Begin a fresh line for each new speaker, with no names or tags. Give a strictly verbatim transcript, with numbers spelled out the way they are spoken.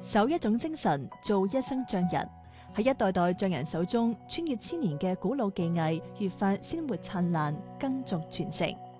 守一種精神，做一生匠人。喺一代代匠人手中，穿越千年嘅古老技藝，越發鮮活燦爛，更續傳承。